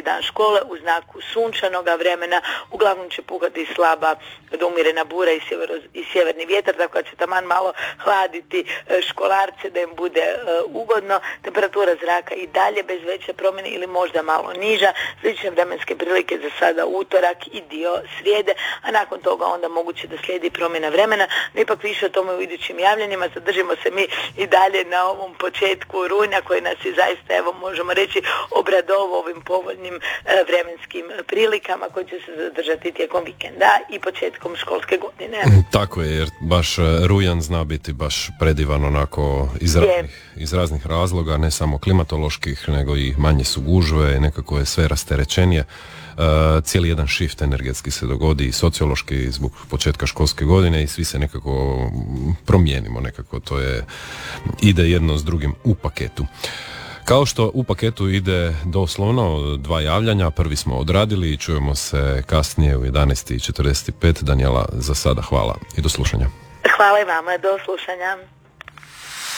dan škole u znaku sunčanoga vremena. Uglavnom će puhati slaba do umjerena bura i sjeverni vjetar, tako da će taman malo hladiti školarce da im bude ugodno. Temperatura zraka i dalje bez veće promjene ili možda malo niža. Slične vremenske prilike za sada utorak i dio srijede, a nakon toga onda moguće da slijedi promjena vremena. No ipak više o tome u idućim javljanjima. Zadržimo se mi i dalje na ovom početku rujna koji nas je zaista, evo možemo reći, obradovao ovim povoljnim vremenskim prilikama koji će se zadržati tijekom vikenda i početkom školske godine. Tako je, jer baš rujan zna biti baš predivan onako iz raznih razloga, ne samo klimatoloških, nego i manje su gužve, nekako je sve rasterećenije. Cijeli jedan shift energetski se dogodi i sociološki zbog početka školske godine i svi se nekako promijenimo, nekako to ide jedno s drugim u paketu. Kao što u paketu ide doslovno 2 javljanja, prvi smo odradili i čujemo se kasnije u 11:45. Danijela, za sada hvala i do slušanja. Hvala i vama, do slušanja.